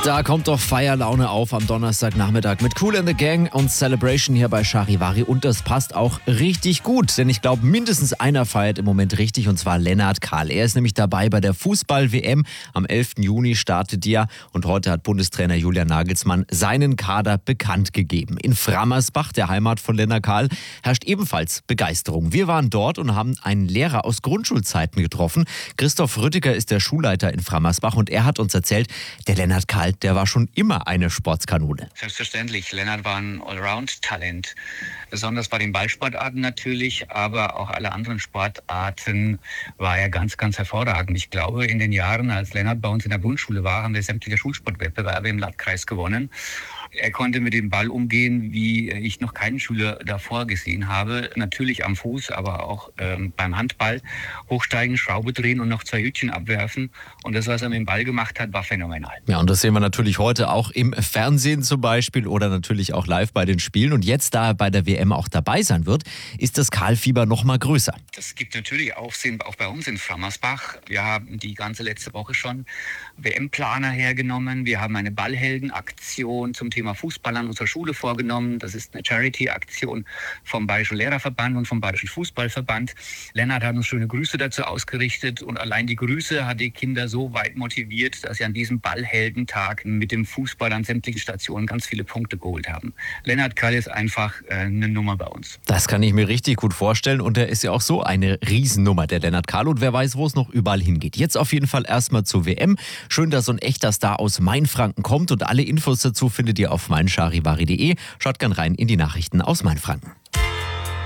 Da kommt doch Feierlaune auf am Donnerstagnachmittag mit Kool and the Gang und Celebration hier bei Charivari. Und das passt auch richtig gut, denn ich glaube, mindestens einer feiert im Moment richtig, und zwar Lennart Kahl. Er ist nämlich dabei bei der Fußball-WM. Am 11. Juni startet die ja, und heute hat Bundestrainer Julian Nagelsmann seinen Kader bekannt gegeben. In Frammersbach, der Heimat von Lennart Kahl, herrscht ebenfalls Begeisterung. Wir waren dort und haben einen Lehrer aus Grundschulzeiten getroffen. Christoph Rüttiger ist der Schulleiter in Frammersbach und er hat uns erzählt, der Lennart Kahl, der war schon immer eine Sportskanone. Selbstverständlich, Lennart war ein Allround-Talent. Besonders bei den Ballsportarten natürlich, aber auch alle anderen Sportarten war er ganz, ganz hervorragend. Ich glaube, in den Jahren, als Lennart bei uns in der Grundschule war, haben wir sämtliche Schulsportwettbewerbe im Landkreis gewonnen. Er konnte mit dem Ball umgehen, wie ich noch keinen Schüler davor gesehen habe. Natürlich am Fuß, aber auch beim Handball. Hochsteigen, Schraube drehen und noch 2 Hütchen abwerfen. Und das, was er mit dem Ball gemacht hat, war phänomenal. Ja, und das sehen wir natürlich heute auch im Fernsehen zum Beispiel oder natürlich auch live bei den Spielen. Und jetzt, da er bei der WM auch dabei sein wird, ist das Kahl-Fieber noch mal größer. Das gibt natürlich Aufsehen auch bei uns in Frammersbach. Wir haben die ganze letzte Woche schon WM-Planer hergenommen. Wir haben eine Ballhelden-Aktion zum Thema Fußball an unserer Schule vorgenommen. Das ist eine Charity-Aktion vom Bayerischen Lehrerverband und vom Bayerischen Fußballverband. Lennart hat uns schöne Grüße dazu ausgerichtet, und allein die Grüße hat die Kinder so weit motiviert, dass sie an diesem Ballheldentag mit dem Fußball an sämtlichen Stationen ganz viele Punkte geholt haben. Lennart Kahl ist einfach eine Nummer bei uns. Das kann ich mir richtig gut vorstellen, und er ist ja auch so eine Riesennummer, der Lennart Kahl, und wer weiß, wo es noch überall hingeht. Jetzt auf jeden Fall erstmal zur WM. Schön, dass so ein echter Star aus Mainfranken kommt, und alle Infos dazu findet ihr auf meincharivari.de. Schaut gern rein in die Nachrichten aus Mainfranken.